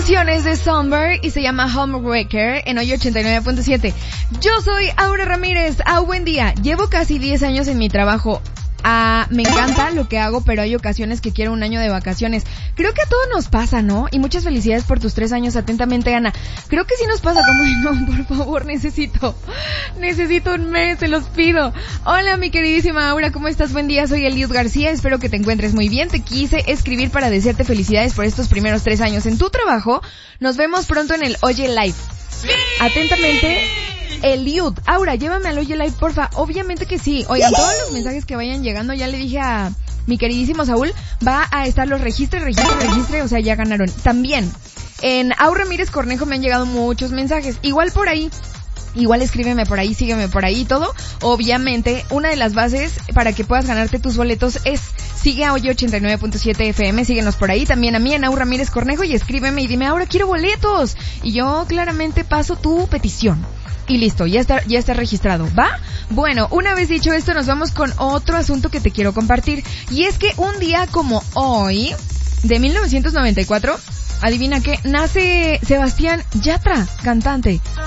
Canciones de Somber y se llama Homewrecker en hoy 89.7. Yo soy Aura Ramírez. Buen día. Llevo casi 10 años en mi trabajo. Me encanta lo que hago, pero hay ocasiones que quiero un año de vacaciones. Creo que a todos nos pasa, ¿no? Y muchas felicidades por tus 3 años. Atentamente, Ana. Creo que sí nos pasa, como no, por favor, necesito un mes, se los pido. Hola, mi queridísima Aura, ¿cómo estás? Buen día, soy Eliud García, espero que te encuentres muy bien. Te quise escribir para desearte felicidades por estos primeros 3 años en tu trabajo. Nos vemos pronto en el Oye Live. ¡Sí! Atentamente, Eliud. Aura, llévame al Oye Live, porfa. Obviamente que sí. Oigan, todos los mensajes que vayan llegando, ya le dije a mi queridísimo Saúl, va a estar los registre, o sea, ya ganaron. También, en Aura Ramírez Cornejo me han llegado muchos mensajes. Igual por ahí. Igual escríbeme por ahí, sígueme por ahí y todo. Obviamente, una de las bases para que puedas ganarte tus boletos es sigue a Oye 89.7 FM, síguenos por ahí. También a mí en Aura Ramírez Cornejo y escríbeme y dime, ahora quiero boletos. Y yo claramente paso tu petición. Y listo, ya está registrado, ¿va? Bueno, una vez dicho esto, nos vamos con otro asunto que te quiero compartir. Y es que un día como hoy, de 1994... adivina qué, nace Sebastián Yatra, cantante.